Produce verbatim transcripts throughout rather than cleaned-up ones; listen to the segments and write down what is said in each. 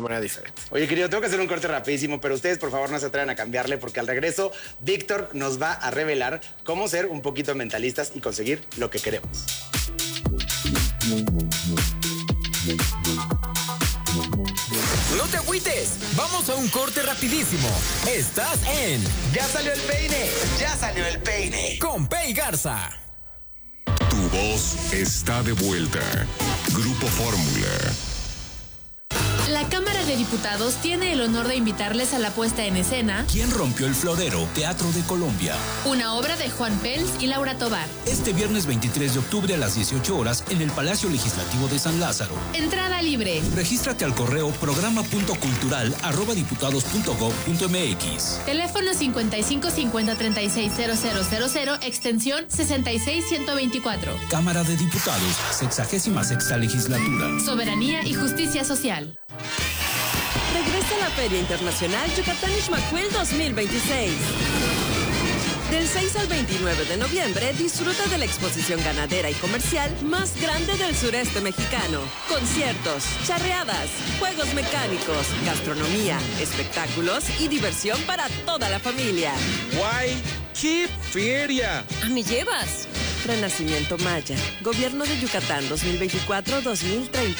manera diferente. Oye, querido, tengo que hacer un corte rapidísimo, pero ustedes, por favor, no se atrevan a cambiarle, porque al regreso, Víctor nos va a revelar cómo ser un poquito mentalistas y conseguir lo que queremos. No te agüites, vamos a un corte rapidísimo. Estás en ¡Ya salió el peine! ¡Ya salió el peine! Con Pei Garza. Tu voz está de vuelta. Grupo Fórmula. La Cámara de Diputados tiene el honor de invitarles a la puesta en escena ¿Quién rompió el florero? Teatro de Colombia. Una obra de Juan Pels y Laura Tovar. Este viernes veintitrés de octubre a las dieciocho horas en el Palacio Legislativo de San Lázaro. Entrada libre. Regístrate al correo programa punto cultural arroba diputados punto gob punto mx. Teléfono cincuenta y cinco cincuenta treinta y seis cero cero cero cero, extensión sesenta y seis ciento veinticuatro. Cámara de Diputados, sexagésima sexta legislatura. Soberanía y justicia social. Regresa a la Feria Internacional Yucatán Ixmaquil dos mil veintiséis. Del seis al veintinueve de noviembre, disfruta de la exposición ganadera y comercial más grande del sureste mexicano. Conciertos, charreadas, juegos mecánicos, gastronomía, espectáculos y diversión para toda la familia. ¡Guay! ¡Qué feria! ¿A me llevas? Renacimiento Maya, Gobierno de Yucatán dos mil veinticuatro a dos mil treinta.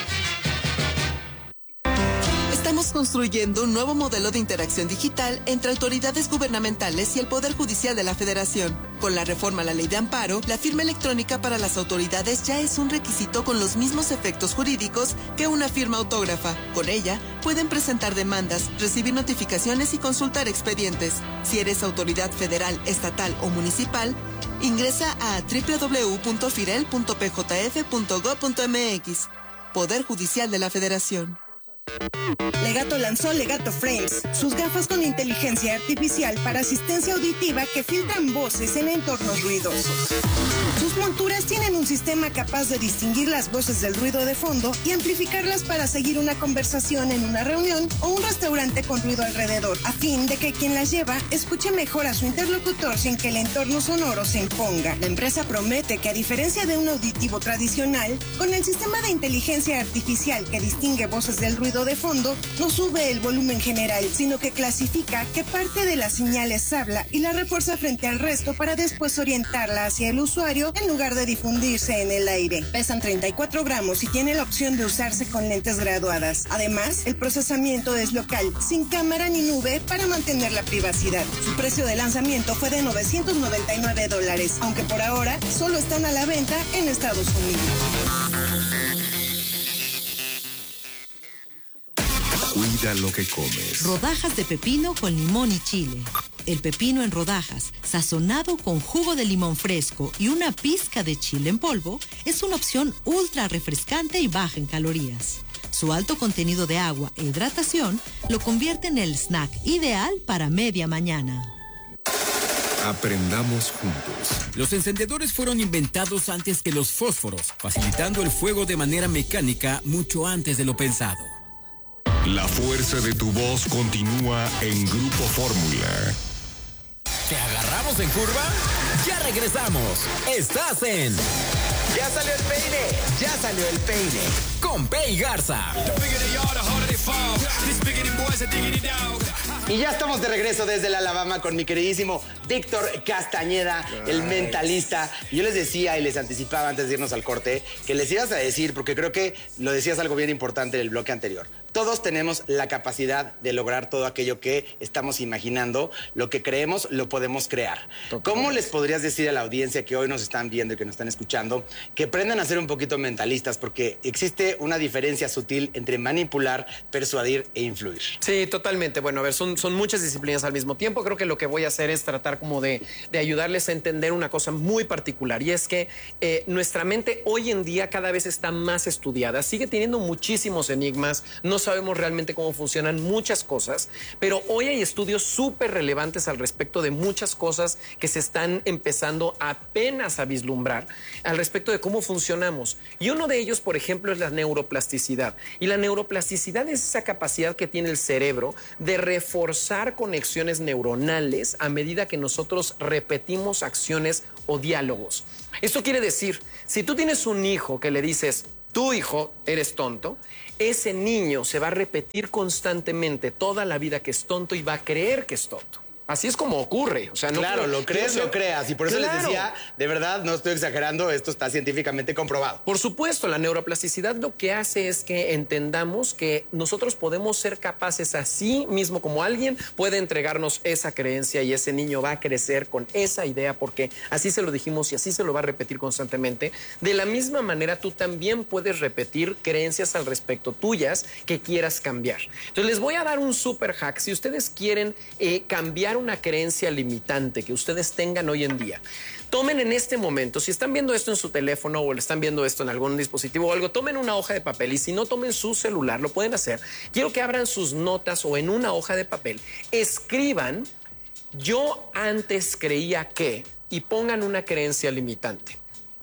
Estamos construyendo un nuevo modelo de interacción digital entre autoridades gubernamentales y el Poder Judicial de la Federación. Con la reforma a la Ley de Amparo, la firma electrónica para las autoridades ya es un requisito con los mismos efectos jurídicos que una firma autógrafa. Con ella, pueden presentar demandas, recibir notificaciones y consultar expedientes. Si eres autoridad federal, estatal o municipal, ingresa a doble u doble u doble u punto firel punto p j f punto gob punto m x. Poder Judicial de la Federación. Legato lanzó Legato Frames, sus gafas con inteligencia artificial para asistencia auditiva que filtran voces en entornos ruidosos. Sus monturas tienen un sistema capaz de distinguir las voces del ruido de fondo y amplificarlas para seguir una conversación en una reunión o un restaurante con ruido alrededor, a fin de que quien las lleva escuche mejor a su interlocutor sin que el entorno sonoro se imponga. La empresa promete que, a diferencia de un auditivo tradicional, con el sistema de inteligencia artificial que distingue voces del ruido de fondo, no sube el volumen general, sino que clasifica qué parte de las señales habla y la refuerza frente al resto para después orientarla hacia el usuario en lugar de difundirse en el aire. Pesan treinta y cuatro gramos y tiene la opción de usarse con lentes graduadas. Además, el procesamiento es local, sin cámara ni nube para mantener la privacidad. Su precio de lanzamiento fue de novecientos noventa y nueve dólares, aunque por ahora solo están a la venta en Estados Unidos. Cuida lo que comes. Rodajas de pepino con limón y chile. El pepino en rodajas, sazonado con jugo de limón fresco y una pizca de chile en polvo, es una opción ultra refrescante y baja en calorías. Su alto contenido de agua e hidratación lo convierte en el snack ideal para media mañana. Aprendamos juntos. Los encendedores fueron inventados antes que los fósforos, facilitando el fuego de manera mecánica mucho antes de lo pensado. La fuerza de tu voz continúa en Grupo Fórmula. ¿Te agarramos en curva? Ya regresamos. Estás en ¡Ya salió el peine! ¡Ya salió el peine! Con Pei Garza. Y ya estamos de regreso desde la Alabama con mi queridísimo Víctor Castañeda, el mentalista. Yo les decía y les anticipaba antes de irnos al corte que les ibas a decir, porque creo que lo decías algo bien importante en el bloque anterior. Todos tenemos la capacidad de lograr todo aquello que estamos imaginando. Lo que creemos, lo podemos crear. ¿Cómo les podrías decir a la audiencia que hoy nos están viendo y que nos están escuchando que aprendan a ser un poquito mentalistas? Porque existe una diferencia sutil entre manipular, persuadir e influir. Sí, totalmente. Bueno, a ver, son, son muchas disciplinas al mismo tiempo. Creo que lo que voy a hacer es tratar como de, de ayudarles a entender una cosa muy particular, y es que eh, nuestra mente hoy en día cada vez está más estudiada. Sigue teniendo muchísimos enigmas. No sabemos realmente cómo funcionan muchas cosas, pero hoy hay estudios súper relevantes al respecto de muchas cosas que se están empezando apenas a vislumbrar al respecto de cómo funcionamos. Y uno de ellos, por ejemplo, es la neuroplasticidad. Y la neuroplasticidad es esa capacidad que tiene el cerebro de reforzar conexiones neuronales a medida que nosotros repetimos acciones o diálogos. Esto quiere decir, si tú tienes un hijo que le dices, tu hijo, eres tonto, ese niño se va a repetir constantemente toda la vida que es tonto y va a creer que es tonto. Así es como ocurre. O sea, no claro, creo, lo crees, creo, lo creas. Y por eso claro. les decía, de verdad, no estoy exagerando, esto está científicamente comprobado. Por supuesto, la neuroplasticidad lo que hace es que entendamos que nosotros podemos ser capaces así mismo como alguien puede entregarnos esa creencia y ese niño va a crecer con esa idea porque así se lo dijimos y así se lo va a repetir constantemente. De la misma manera, tú también puedes repetir creencias al respecto tuyas que quieras cambiar. Entonces, les voy a dar un super hack. Si ustedes quieren eh, cambiar una creencia limitante que ustedes tengan hoy en día, tomen en este momento, si están viendo esto en su teléfono o le están viendo esto en algún dispositivo o algo, tomen una hoja de papel y si no, tomen su celular, lo pueden hacer. Quiero que abran sus notas o en una hoja de papel, escriban, yo antes creía que, y pongan una creencia limitante.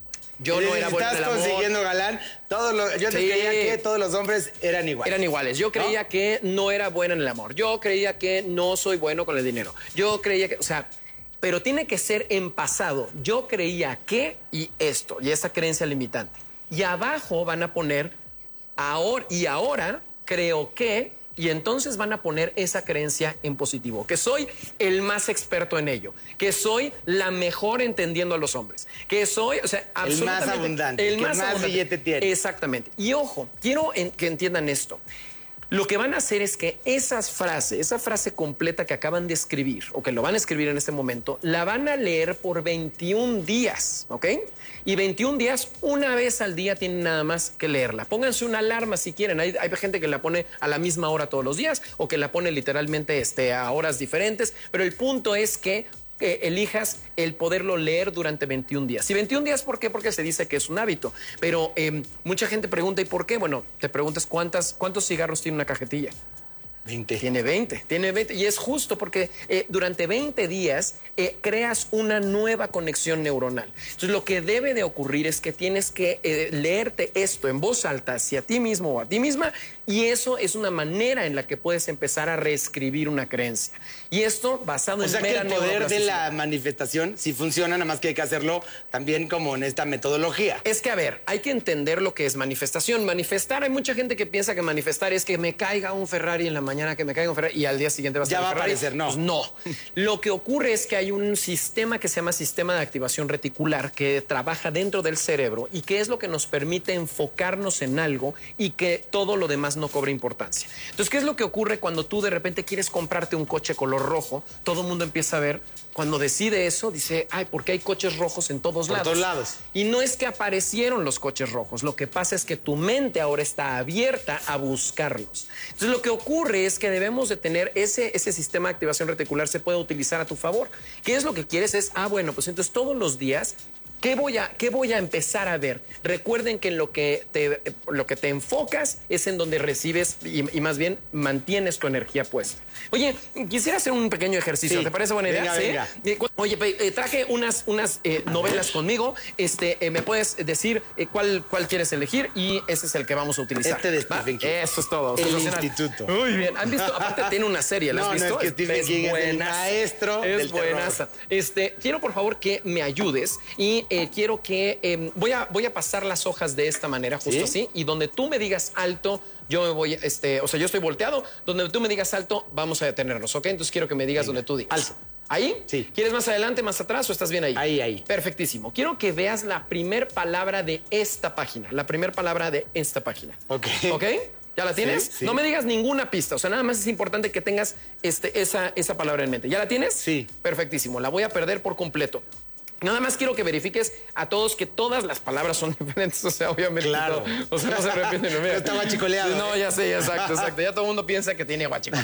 Yo no era bueno en el amor. Estás consiguiendo galán. Todos los, yo te Sí. creía que todos los hombres eran iguales. Eran iguales. Yo creía ¿no? que no era buena en el amor. Yo creía que no soy bueno con el dinero. Yo creía que, o sea, pero tiene que ser en pasado. Yo creía que y esto, y esa creencia limitante. Y abajo van a poner ahora y ahora creo que. Y entonces van a poner esa creencia en positivo, que soy el más experto en ello, que soy la mejor entendiendo a los hombres, que soy, o sea, absolutamente... El más abundante, el que más, más abundante. billete tiene. Exactamente. Y ojo, quiero en, que entiendan esto. Lo que van a hacer es que esas frases, esa frase completa que acaban de escribir o que lo van a escribir en este momento, la van a leer por veintiún días, ¿ok? Y veintiún días, una vez al día tienen nada más que leerla. Pónganse una alarma si quieren. Hay, hay gente que la pone a la misma hora todos los días o que la pone literalmente este, a horas diferentes. Pero el punto es que eh, elijas el poderlo leer durante veintiún días. Y veintiún días, ¿por qué? Porque se dice que es un hábito. Pero eh, mucha gente pregunta, ¿y por qué? Bueno, te preguntas cuántas, cuántos cigarros tiene una cajetilla. veinte. Tiene veinte, tiene veinte. Y es justo porque eh, durante veinte días eh, creas una nueva conexión neuronal. Entonces, lo que debe de ocurrir es que tienes que eh, leerte esto en voz alta hacia ti mismo o a ti misma y eso es una manera en la que puedes empezar a reescribir una creencia. Y esto basado O en sea que mera el poder de neuroplasticidad. la manifestación sí funciona, nada más que hay que hacerlo también como en esta metodología. Es que, a ver, hay que entender lo que es manifestación. Manifestar, hay mucha gente que piensa que manifestar es que me caiga un Ferrari en la mañana, que me caiga un Ferrari y al día siguiente va a estar Ya va a Ferrari. aparecer, no. Pues no. Lo que ocurre es que hay un sistema que se llama sistema de activación reticular que trabaja dentro del cerebro y que es lo que nos permite enfocarnos en algo y que todo lo demás no cobre importancia. Entonces, ¿qué es lo que ocurre cuando tú de repente quieres comprarte un coche color rojo? Todo el mundo empieza a ver. Cuando decide eso, dice, ay, ¿por qué hay coches rojos en todos Por lados? todos lados. Y no es que aparecieron los coches rojos, lo que pasa es que tu mente ahora está abierta a buscarlos. Entonces, lo que ocurre es que debemos de tener ese, ese sistema de activación reticular se puede utilizar a tu favor. ¿Qué es lo que quieres? Es, ah, bueno, pues entonces todos los días, ¿qué voy a, qué voy a empezar a ver? Recuerden que en lo que te, lo que te enfocas es en donde recibes y, y más bien mantienes tu energía puesta. Oye, quisiera hacer un pequeño ejercicio. Sí. ¿Te parece buena idea? Venga, ¿Sí? venga. Eh, cu- Oye, pe- eh, traje unas, unas eh, novelas conmigo. Este, eh, ¿me puedes decir eh, cuál, cuál quieres elegir? Y ese es el que vamos a utilizar. Este de ¿Va? Stephen King. Eso es todo. El Sensacional. Instituto. Muy bien. ¿Han visto? Aparte tiene una serie. ¿La has No, no, visto? es que Stephen King es el maestro Es del terror. buenaza. Este, quiero por favor que me ayudes y eh, quiero que eh, voy a voy a pasar las hojas de esta manera, justo ¿Sí? así, y donde tú me digas alto, yo me voy, este, o sea, yo estoy volteado, donde tú me digas alto, vamos a detenernos, ¿ok? Entonces quiero que me digas donde tú digas. Alto. ¿Ahí? Sí. ¿Quieres más adelante, más atrás o estás bien ahí? Ahí, ahí. Perfectísimo. Quiero que veas la primer palabra de esta página, la primer palabra de esta página. Ok. ¿Ok? ¿Ya la tienes? Sí, sí. No me digas ninguna pista, o sea, nada más es importante que tengas este, esa, esa palabra en mente. ¿Ya la tienes? Sí. Perfectísimo, la voy a perder por completo. Nada más quiero que verifiques a todos que todas las palabras son diferentes, o sea, obviamente. Claro. todo. O sea, no se repiten. No está guachicoleado, No, ¿eh? ya sé, exacto, exacto. Ya todo el mundo piensa que tiene guachicoleo.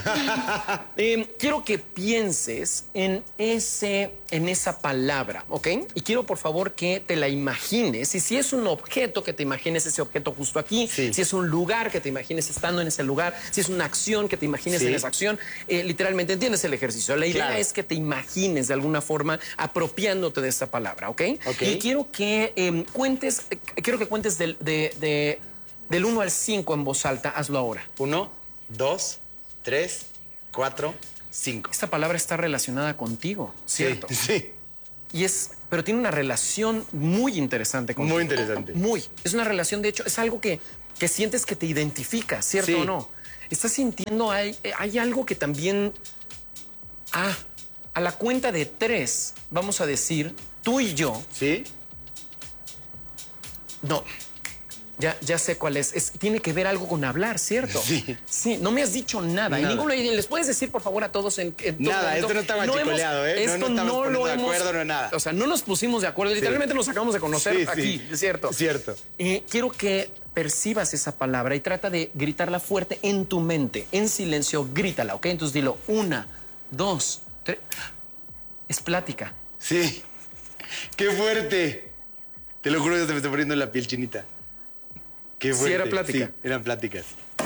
eh, quiero que pienses en, ese, en esa palabra, ¿ok? Y quiero, por favor, que te la imagines. Y si es un objeto, que te imagines ese objeto justo aquí. Sí. Si es un lugar, que te imagines estando en ese lugar. Si es una acción, que te imagines Sí. en esa acción. Eh, literalmente, entiendes el ejercicio. La idea Claro. es que te imagines de alguna forma apropiándote de esta palabra, ¿ok? Ok. Y quiero que eh, cuentes, eh, quiero que cuentes del, de, de, del uno al cinco en voz alta. Hazlo ahora. Uno, dos, tres, cuatro, cinco. Esta palabra está relacionada contigo, ¿cierto? Sí, sí. Y es, pero tiene una relación muy interesante contigo. Muy interesante. Muy. Es una relación, de hecho, es algo que que sientes que te identifica, ¿cierto Sí. o no? Estás sintiendo, hay, hay algo que también... Ah, a la cuenta de tres, vamos a decir, tú y yo... ¿Sí? No, ya, ya sé cuál es. es. Tiene que ver algo con hablar, ¿cierto? Sí. Sí, no me has dicho nada. Nada. Y ninguno, y les puedes decir, por favor, a todos en, en todo Nada, momento, esto no está hemos- machicoleado, ¿eh? No, Esto no no, estamos lo poniendo de hemos... acuerdo, no nada. O sea, no nos pusimos de acuerdo. Literalmente nos acabamos de conocer Sí, aquí, sí. es cierto. Cierto. Eh, quiero que percibas esa palabra y trata de gritarla fuerte en tu mente. En silencio, grítala, ¿ok? Entonces dilo, una, dos, tres. Es plática. Sí. ¡Qué fuerte! Te lo juro que se me está poniendo la piel chinita. Qué Sí, fuerte. era plática. Sí, eran pláticas.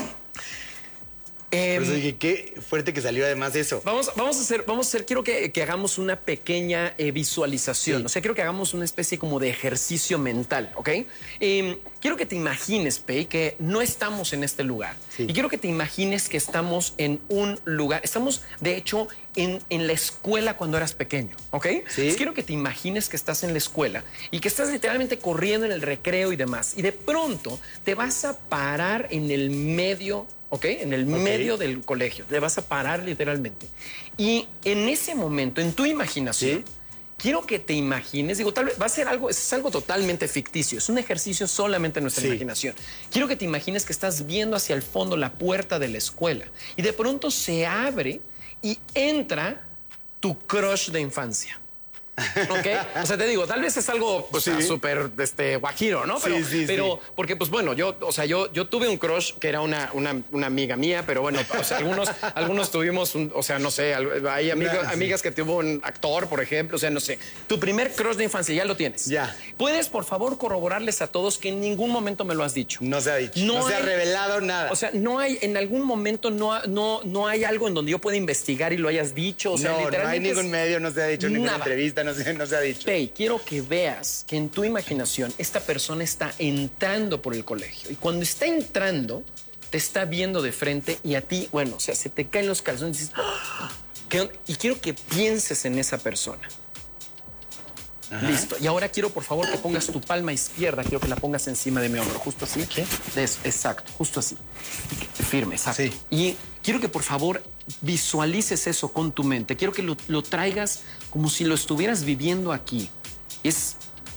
Em, Por eso dije, qué fuerte que salió además eso. Vamos, vamos a hacer, vamos a hacer, quiero que, que hagamos una pequeña eh, visualización. Sí. O sea, quiero que hagamos una especie como de ejercicio mental, ¿ok? Eh, quiero que te imagines, Pei, que no estamos en este lugar. Sí. Y quiero que te imagines que estamos en un lugar, estamos, de hecho, en, en la escuela cuando eras pequeño, ¿ok? Sí. Entonces, quiero que te imagines que estás en la escuela y que estás literalmente corriendo en el recreo y demás. Y de pronto te vas a parar en el medio, ¿ok? En el medio del colegio. Te vas a parar literalmente. Y en ese momento, en tu imaginación, ¿Sí? quiero que te imagines, digo, tal vez va a ser algo, es algo totalmente ficticio, es un ejercicio solamente en nuestra Sí. imaginación. Quiero que te imagines que estás viendo hacia el fondo la puerta de la escuela y de pronto se abre y entra tu crush de infancia. ¿Ok? O sea, te digo, tal vez es algo pues, Sí. súper este, guajiro, ¿no? Pero, Sí, sí, pero sí. porque, pues bueno, yo, o sea, yo, yo tuve un crush que era una, una, una amiga mía, pero bueno, o sea, algunos, algunos tuvimos, un, o sea, no sé, al- hay amigo- Nah, sí. amigas que tuvo un actor, por ejemplo, o sea, no sé. Tu primer crush de infancia ya lo tienes. Ya. ¿Puedes, por favor, corroborarles a todos que en ningún momento me lo has dicho? No se ha dicho. No, se ha hay- revelado nada. O sea, no hay, en algún momento no, ha- no, no hay algo en donde yo pueda investigar y lo hayas dicho. O sea, no, no hay literalmente es- ningún medio, no se ha dicho, ninguna nada. entrevista, no se, no se ha dicho. Pei, quiero que veas que en tu imaginación esta persona está entrando por el colegio y cuando está entrando te está viendo de frente y a ti, bueno, o sea, se te caen los calzones y dices, "Ah, ¿qué onda?". Y quiero que pienses en esa persona. Listo. Y ahora quiero, por favor, que pongas tu palma izquierda, quiero que la pongas encima de mi hombro, justo así. ¿Qué? Exacto, justo así. Firme, exacto. Sí. Y quiero que, por favor, visualices eso con tu mente. Quiero que lo, lo traigas como si lo estuvieras viviendo aquí. Es,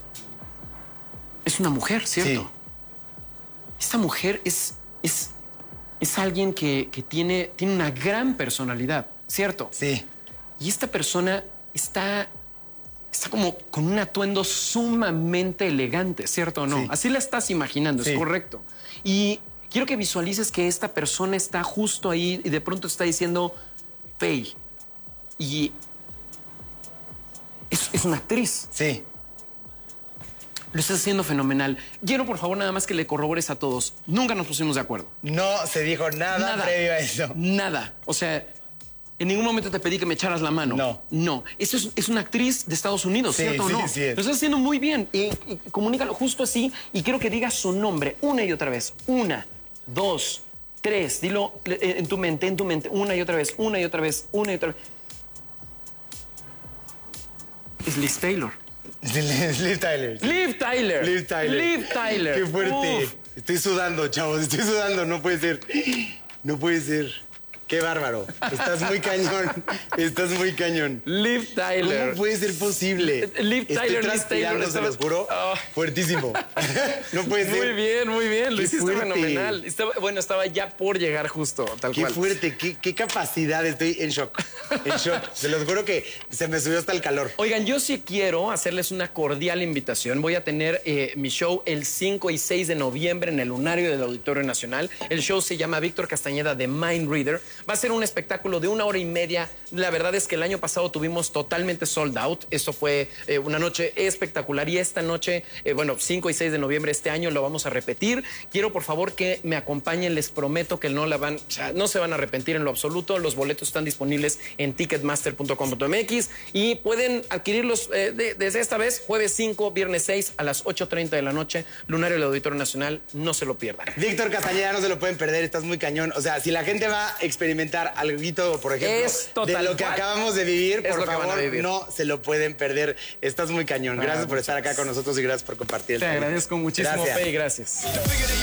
es una mujer, ¿cierto? Sí. Esta mujer es, es, es alguien que, que tiene, tiene una gran personalidad, ¿cierto? Sí. Y esta persona está, está como con un atuendo sumamente elegante, ¿cierto o no? Sí. Así la estás imaginando, Sí. es correcto. Y quiero que visualices que esta persona está justo ahí y de pronto está diciendo, Pei. Y es, es una actriz. Sí. Lo estás haciendo fenomenal. Quiero, por favor, nada más que le corrobores a todos. Nunca nos pusimos de acuerdo. No se dijo nada, previo a eso. Nada. O sea, en ningún momento te pedí que me echaras la mano. No. No. Esto es, es una actriz de Estados Unidos, Sí, ¿cierto o sí, no? sí es. Lo estás haciendo muy bien. Y, y comunícalo justo así. Y quiero que digas su nombre una y otra vez. Una, dos, tres. Dilo eh, en tu mente, en tu mente. Una y otra vez, una y otra vez, una y otra vez. Es Liz Taylor. Liv Tyler. Liv Tyler. Liv Tyler. Liv Tyler. Qué fuerte. Uf. Estoy sudando, chavos. Estoy sudando. No puede ser. No puede ser. Qué bárbaro. Estás muy cañón. Estás muy cañón. Liv Tyler. ¿Cómo puede ser posible? Liv Estoy Tyler, Liz transpirando, Taylor, se los juro. Ah. Fuertísimo. No puede ser. Muy bien, muy bien. Lo Qué hiciste fuerte. fenomenal. Estaba, bueno, estaba ya por llegar justo, tal Qué cual. fuerte, qué, qué capacidad. Estoy en shock. En shock. Se los juro que se me subió hasta el calor. Oigan, yo sí quiero hacerles una cordial invitación. Voy a tener eh, mi show el cinco y seis de noviembre en el Lunario del Auditorio Nacional. El show se llama Víctor Castañeda de Mind Reader. Va a ser un espectáculo de una hora y media. La verdad es que el año pasado tuvimos totalmente sold out. Eso fue eh, una noche espectacular. Y esta noche, eh, bueno, cinco y seis de noviembre este año lo vamos a repetir. Quiero, por favor, que me acompañen. Les prometo que no la van, o sea, no se van a arrepentir en lo absoluto. Los boletos están disponibles en ticketmaster punto com punto m x y pueden adquirirlos eh, de- desde esta vez, jueves cinco, viernes seis a las ocho treinta de la noche, Lunario del Auditorio Nacional. No se lo pierdan. Víctor Castañeda, no se lo pueden perder, estás muy cañón. O sea, si la gente va a experimentar algo, por ejemplo, Es total de lo que cual. acabamos de vivir, Es por lo que van a favor, vivir. no se lo pueden perder. Estás muy cañón. Gracias por estar acá con nosotros y gracias por compartir el Te tiempo. agradezco muchísimo, Gracias. Pei, gracias.